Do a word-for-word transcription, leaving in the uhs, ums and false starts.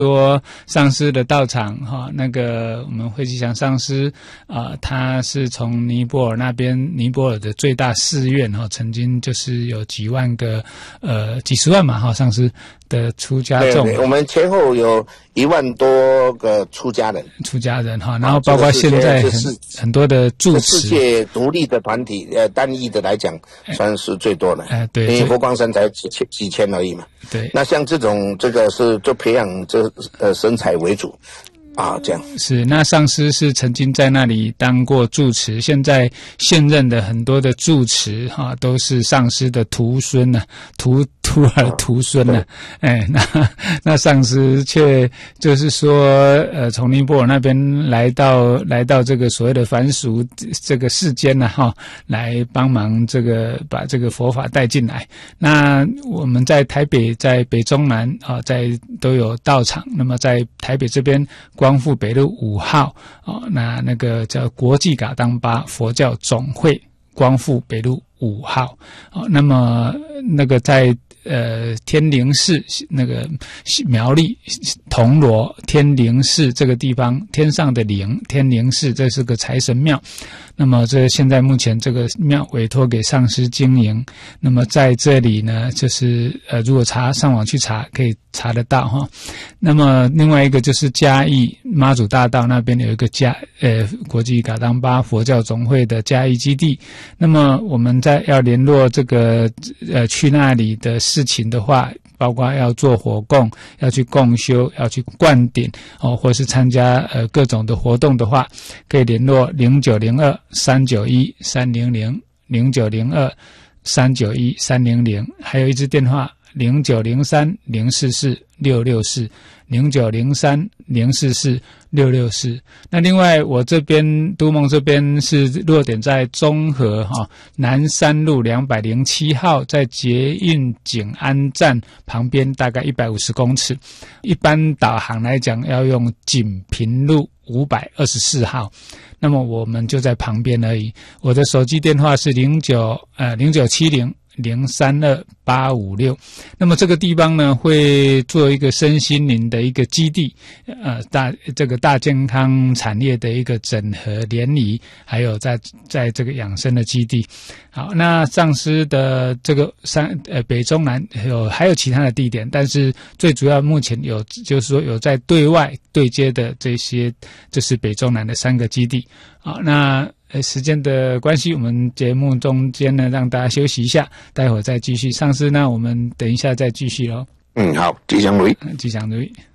说上师的道场哈，那个我们慧吉祥上师啊、呃，他是从尼泊尔那边，尼泊尔的最大寺院哈，曾经就是有几万个呃几十万嘛哈，上师的出家众， 对对，我们前后有一万多个出家人， 出家人哈，然后包括现在很、啊、很多的住持， 世界独立的团体，呃，单一的来讲算是最多的， 哎、呃，对， 因为佛光山才几千几千而已嘛， 对， 那像这种这个是就培养这呃身材为主。啊，这样是。那上师是曾经在那里当过住持，现在现任的很多的住持哈、啊，都是上师的徒孙呢、啊，徒徒儿徒孙呢、啊。哎，那那上师却就是说，呃，从尼泊尔那边来到来到这个所谓的凡俗这个世间呢、啊，哈，来帮忙这个把这个佛法带进来。那我们在台北，在北中南啊，在都有道场。那么在台北这边。光复北路五号哦，那那个叫国际噶当巴佛教总会，光复北路五号哦。那么那个在呃天灵寺那个苗栗铜锣天灵寺这个地方，天上的灵天灵寺，这是个财神庙。那么这现在目前这个庙委托给上师经营。那么在这里呢，就是呃，如果查上网去查，可以查得到哈。那么另外一个就是嘉义妈祖大道那边有一个嘉呃国际噶当巴佛教总会的嘉义基地。那么我们在要联络这个呃去那里的事情的话，包括要做火供，要去共修，要去灌顶哦，或是参加呃各种的活动的话，可以联络零九零二三九一三零零零九零二三九一三零零，还有一支电话零九零三零四四六六四零九零三零四四六六四。那另外我这边都梦这边是落点在中和哈、哦、南山路两百零七号，在捷运景安站旁边，大概一百五十公尺。一般导航来讲要用锦屏路五百二十四号，那么我们就在旁边而已。我的手机电话是零九呃零九七零零三二八五六。那么这个地方呢，会做一个身心灵的一个基地，呃，大这个大健康产业的一个整合联谊，还有在在这个养生的基地。好，那上师的这个三呃北中南有还有其他的地点，但是最主要目前有就是说有在对外对接的这些，就是北中南的三个基地。好，那。呃，时间的关系，我们节目中间呢，让大家休息一下，待会儿再继续上师。那我们等一下再继续咯。 嗯，好，吉祥如意， 吉祥如意。